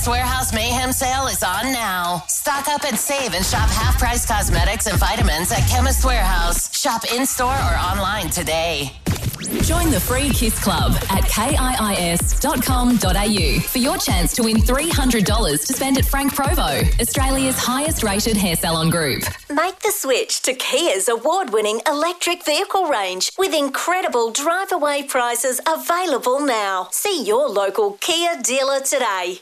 Chemist Warehouse Mayhem Sale is on now. Stock up and save and shop half-price cosmetics and vitamins at Chemist Warehouse. Shop in-store or online today. Join the free KISS Club at kiis.com.au for your chance to win $300 to spend at Frank Provo, Australia's highest-rated hair salon group. Make the switch to Kia's award-winning electric vehicle range with incredible drive-away prices available now. See your local Kia dealer today.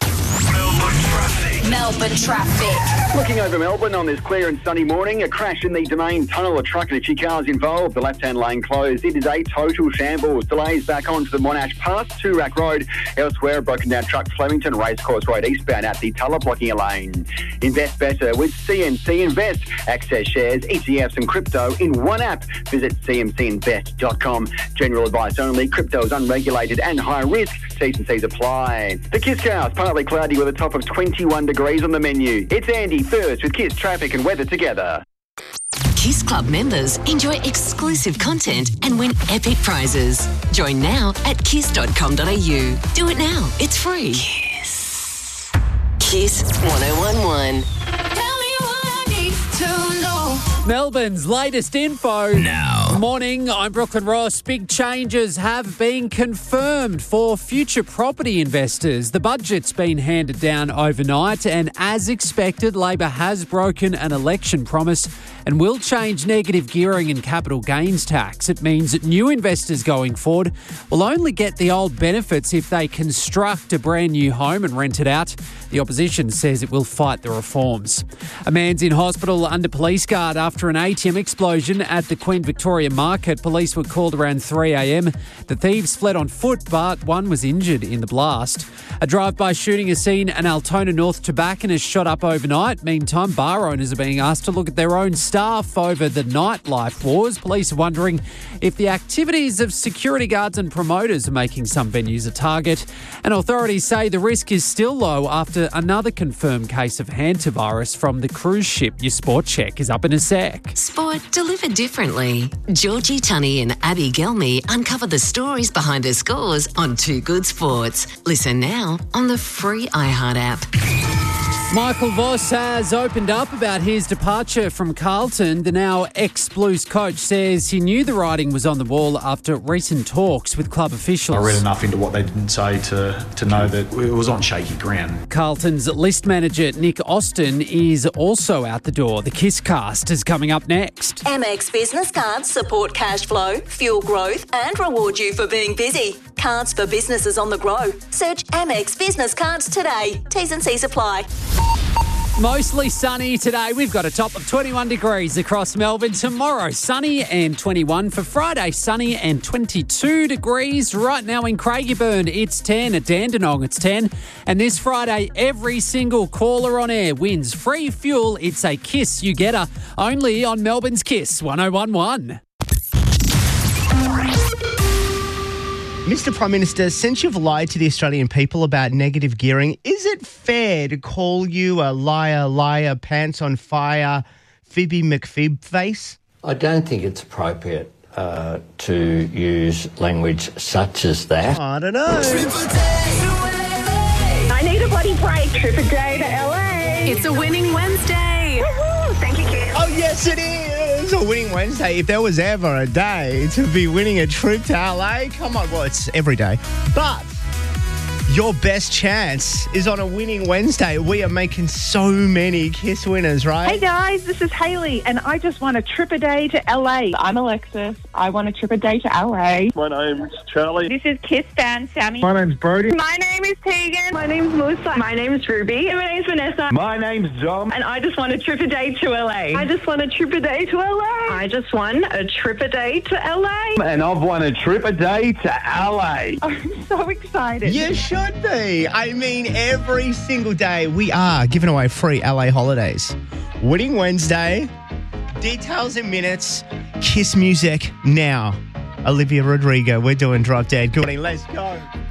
Melbourne traffic. Looking over Melbourne on this clear and sunny morning, a crash in the Domain Tunnel, a truck and a few cars involved, the left-hand lane closed. It is a total shambles. Delays back onto the Monash Pass, Toorak Road. Elsewhere, a broken down truck, Flemington Racecourse Road eastbound at the Tulla blocking a lane. Invest better with CMC Invest. Access shares, ETFs and crypto in one app. Visit cmcinvest.com. General advice only. Crypto is unregulated and high risk. T's and C's apply. The Kiss Cast, partly cloudy with a top of 21 degrees on the menu. It's Andy first with Kiss traffic and weather together. KISS Club members enjoy exclusive content and win epic prizes. Join now at kiss.com.au. Do it now. It's free. Kiss. Kiss 1011. Tell me what I need to know. Melbourne's latest info. Now. Morning, I'm Brooklyn Ross. Big changes have been confirmed for future property investors. The budget's been handed down overnight and as expected, Labor has broken an election promise and will change negative gearing and capital gains tax. It means that new investors going forward will only get the old benefits if they construct a brand new home and rent it out. The opposition says it will fight the reforms. A man's in hospital under police guard after an ATM explosion at the Queen Victoria Market. Police were called around 3 a.m. The thieves fled on foot, but one was injured in the blast. A drive-by shooting has seen an Altona North tobacconist shot up overnight. Meantime, bar owners are being asked to look at their own staff over the nightlife wars. Police are wondering if the activities of security guards and promoters are making some venues a target. And authorities say the risk is still low after another confirmed case of hantavirus from the cruise ship. Your sport check is up in a sec. Sport delivered differently. Georgie Tunney and Abby Gelmy uncover the stories behind the scores on Too Good Sports. Listen now on the free iHeart app. Michael Voss has opened up about his departure from Carlton. The now ex-Blues coach says he knew the writing was on the wall after recent talks with club officials. I read enough into what they didn't say to know that it was on shaky ground. Carlton's list manager Nick Austin is also out the door. The Kiss Cast is coming up next. Amex Business Cards support cash flow, fuel growth and reward you for being busy. Cards for businesses on the go. Search Amex Business Cards today. T's and C's apply. Mostly sunny today. We've got a top of 21 degrees across Melbourne. Tomorrow, sunny and 21. For Friday, sunny and 22 degrees. Right now in Craigieburn, it's 10. At Dandenong, it's 10. And this Friday, every single caller on air wins free fuel. It's a Kiss You Getter. Only on Melbourne's Kiss 1011. Mr. Prime Minister, since you've lied to the Australian people about negative gearing, is it fair to call you a liar, pants on fire, Fibby McFib face? I don't think it's appropriate to use language such as that. I don't know. I need a bloody break. Trip a day to LA. It's a winning Wednesday. Woo-hoo. Thank you, Kiss. Oh, yes, it is. A winning Wednesday. If there was ever a day to be winning a trip to LA, come on. Well, it's every day. But your best chance is on a winning Wednesday. We are making so many Kiss winners, right? Hey, guys. This is Hayley, and I just want a trip a day to LA. I'm Alexis. I want a trip a day to LA. My name's Charlie. This is Kiss fan Sammy. My name's Brody. My name is Tegan. My name's Melissa. My name's Ruby. And my name's Vanessa. My name's Dom. And I just want a trip a day to LA. I just want a trip a day to LA. I just want a trip a day to LA. And I've won a trip a day to LA. I'm so excited. You should be. I mean, every single day we are giving away free LA holidays. Winning Wednesday. Details in minutes. Kiss music now. Olivia Rodrigo. We're doing Drop Dead. Good morning. Let's go.